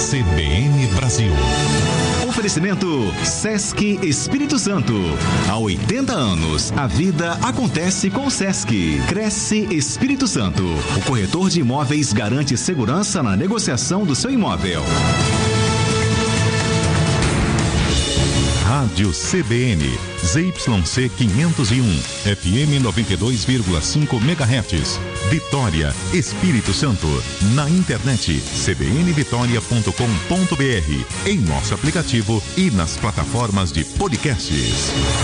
CBN Brasil. Oferecimento Sesc Espírito Santo. Há 80 anos, a vida acontece com o Sesc. Cresce Espírito Santo. O corretor de imóveis garante segurança na negociação do seu imóvel. Rádio CBN, ZYC 501, FM 92,5 MHz. Vitória, Espírito Santo. Na internet, cbnvitoria.com.br. Em nosso aplicativo e nas plataformas de podcasts.